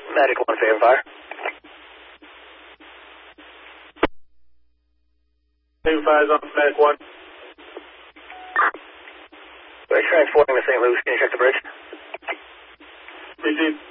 Medic 1 favor fire. Favor fire is on Medic 1. We're transporting to St. Luke's. Can you check the bridge? Received.